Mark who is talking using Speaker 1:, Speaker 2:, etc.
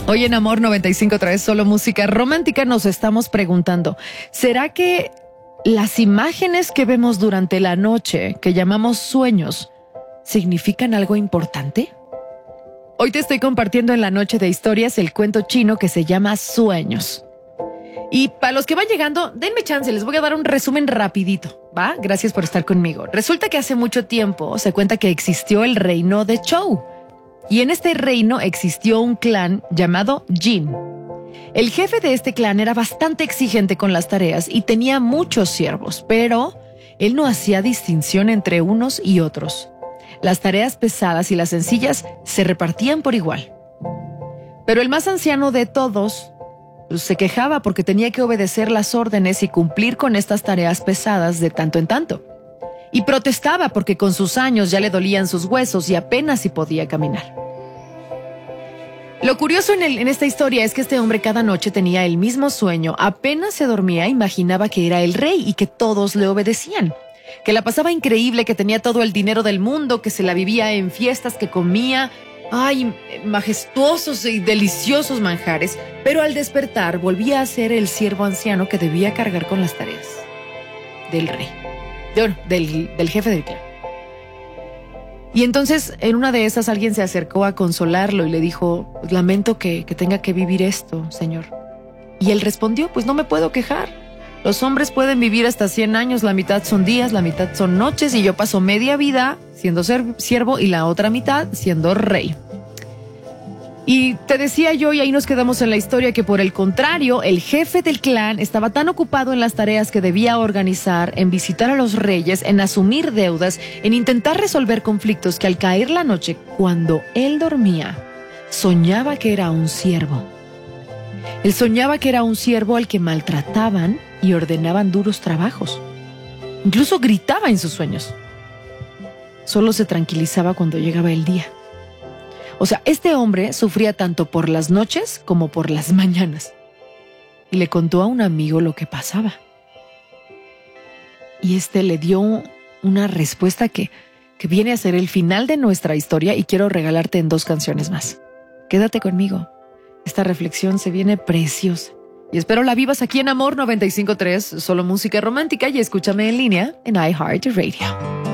Speaker 1: Hoy en Amor 95.3, solo música romántica, nos estamos preguntando, ¿será que las imágenes que vemos durante la noche, que llamamos sueños, significan algo importante? Hoy te estoy compartiendo en la noche de historias el cuento chino que se llama Sueños. Y para los que van llegando, denme chance, les voy a dar un resumen rapidito, ¿va? Gracias por estar conmigo. Resulta que hace mucho tiempo se cuenta que existió el reino de Zhou. Y en este reino existió un clan llamado Jin. El jefe de este clan era bastante exigente con las tareas y tenía muchos siervos, pero él no hacía distinción entre unos y otros. Las tareas pesadas y las sencillas se repartían por igual. Pero el más anciano de todos se quejaba porque tenía que obedecer las órdenes y cumplir con estas tareas pesadas de tanto en tanto. Y protestaba porque con sus años ya le dolían sus huesos y apenas si podía caminar. Lo curioso en esta historia es que este hombre cada noche tenía el mismo sueño. Apenas se dormía, imaginaba que era el rey y que todos le obedecían. Que la pasaba increíble, que tenía todo el dinero del mundo, que se la vivía en fiestas, que comía, majestuosos y deliciosos manjares. Pero al despertar volvía a ser el siervo anciano que debía cargar con las tareas del rey. Del jefe del clan. Y entonces en una de esas alguien se acercó a consolarlo y le dijo, pues, lamento que tenga que vivir esto, señor. Y él respondió, pues no me puedo quejar. Los hombres pueden vivir hasta 100 años, la mitad son días, la mitad son noches, y yo paso media vida siendo siervo y la otra mitad siendo rey. Y te decía yo, y ahí nos quedamos en la historia, que por el contrario, el jefe del clan estaba tan ocupado en las tareas que debía organizar, en visitar a los reyes, en asumir deudas, en intentar resolver conflictos, que al caer la noche, cuando él dormía, soñaba que era un siervo. Él soñaba que era un siervo al que maltrataban y ordenaban duros trabajos. Incluso gritaba en sus sueños. Solo se tranquilizaba cuando llegaba el día. O sea, este hombre sufría tanto por las noches como por las mañanas. Y le contó a un amigo lo que pasaba. Y este le dio una respuesta que viene a ser el final de nuestra historia, y quiero regalarte en 2 canciones más. Quédate conmigo. Esta reflexión se viene preciosa. Y espero la vivas aquí en Amor 95.3, solo música romántica, y escúchame en línea en iHeartRadio.